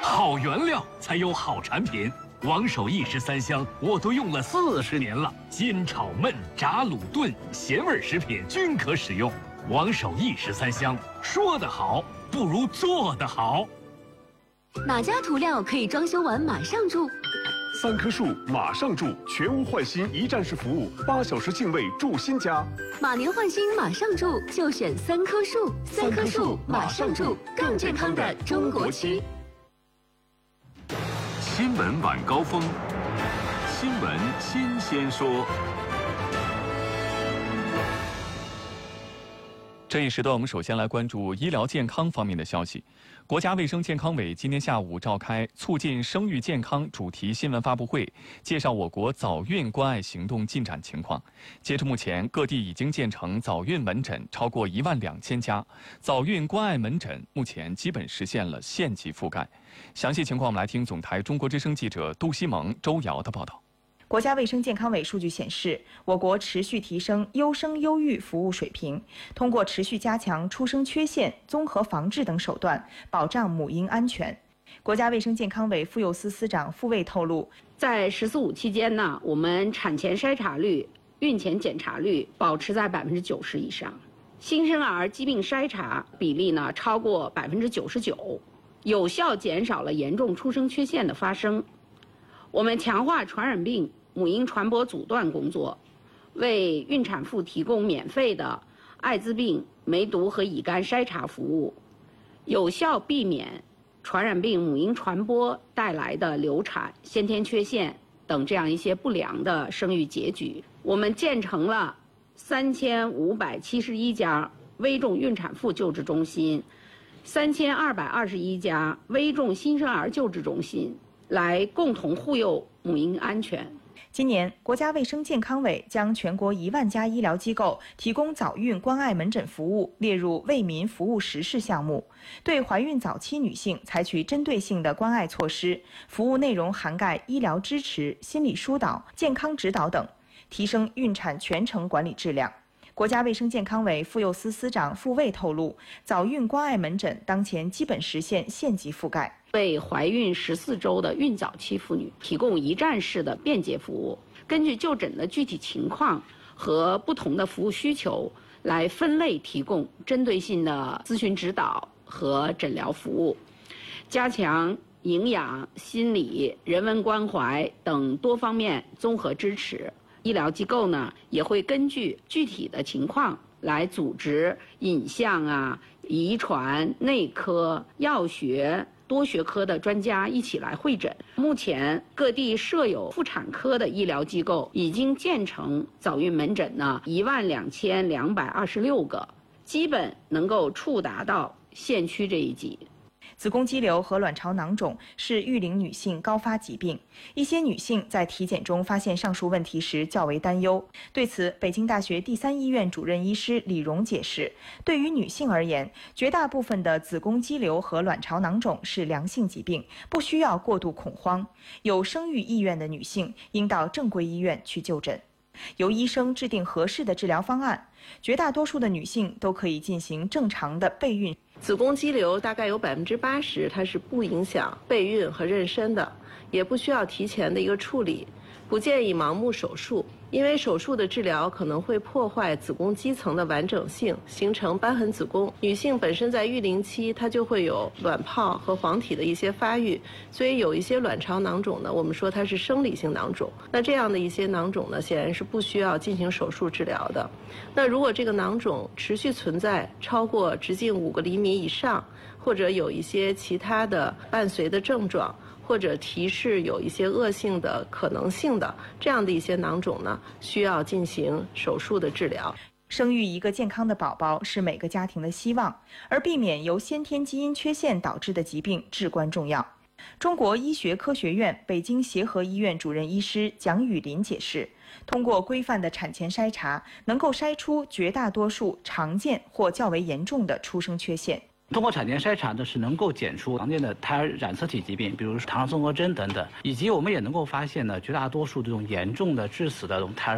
好原料才有好产品。王守义13香我都用了40年了，煎炒焖炸卤炖咸味食品均可使用。王守义13香，说得好不如做得好。 哪家涂料可以装修完马上住 ？3棵树马上住，全屋换新一站式服务，8小时净位住新家。 马年换新马上住，就选3棵树。3棵树马上住，更健康的中国区。 新闻晚高峰，新闻新鲜说。 这一时段，我们首先来关注医疗健康方面的消息。国家卫生健康委今天下午召开促进生育健康主题新闻发布会，介绍我国早孕关爱行动进展情况。截至目前，各地已经建成早孕门诊超过12000家，早孕关爱门诊目前基本实现了县级覆盖。详细情况，我们来听总台中国之声记者杜西蒙、周瑶的报道。 国家卫生健康委数据显示，我国持续提升优生优育服务水平，通过持续加强出生缺陷、综合防治等手段，保障母婴安全。国家卫生健康委妇幼司司长傅卫透露， 在“14五”期间呢，我们产前筛查率、孕前检查率保持在90%以上，新生儿疾病筛查比例呢超过99%，有效减少了严重出生缺陷的发生。我们强化传染病母婴传播阻断工作，为孕产妇提供免费的艾滋病、梅毒和乙肝筛查服务，有效避免传染病母婴传播带来的流产、先天缺陷等这样一些不良的生育结局。我们建成了3571家危重孕产妇救治中心，3221家危重新生儿救治中心，来共同护佑母婴安全。 今年，国家卫生健康委将全国1万家医疗机构提供早孕关爱门诊服务列入为民服务实事项目，对怀孕早期女性采取针对性的关爱措施，服务内容涵盖医疗支持、心理疏导、健康指导等，提升孕产全程管理质量。国家卫生健康委妇幼司司长傅卫透露，早孕关爱门诊当前基本实现县级覆盖， 为怀孕14周的孕早期妇女提供一站式的便捷服务，根据就诊的具体情况和不同的服务需求来分类提供针对性的咨询指导和诊疗服务，加强营养、心理、人文关怀等多方面综合支持。医疗机构呢也会根据具体的情况来组织影像、遗传、内科、药学多学科的专家一起来会诊。目前各地设有妇产科的医疗机构已经建成早孕门诊呢12226个，基本能够触达到县区这一级。 子宫肌瘤和卵巢囊肿是育龄女性高发疾病，一些女性在体检中发现上述问题时较为担忧。对此，北京大学第3医院主任医师李荣解释，对于女性而言，绝大部分的子宫肌瘤和卵巢囊肿是良性疾病，不需要过度恐慌。有生育意愿的女性应到正规医院去就诊，由医生制定合适的治疗方案。绝大多数的女性都可以进行正常的备孕。 子宫肌瘤大概有80%它是不影响备孕和妊娠的，也不需要提前的一个处理，不建议盲目手术，因为手术的治疗可能会破坏子宫肌层的完整性，形成瘢痕子宫。女性本身在育龄期，它就会有卵泡和黄体的一些发育，所以有一些卵巢囊肿呢，我们说它是生理性囊肿。那这样的一些囊肿呢，显然是不需要进行手术治疗的。那如果这个囊肿持续存在超过直径5个厘米以上，或者有一些其他的伴随的症状，或者提示有一些恶性的可能性的这样的一些囊肿呢，需要进行手术的治疗。 生育一个健康的宝宝是每个家庭的希望，而避免由先天基因缺陷导致的疾病至关重要。中国医学科学院北京协和医院主任医师蒋雨林解释，通过规范的产前筛查，能够筛出绝大多数常见或较为严重的出生缺陷。 通过产前筛查呢，是能够检出常见的胎儿染色体疾病，比如说糖尿综合征等等，以及我们也能够发现呢，绝大多数这种严重的致死的这种胎儿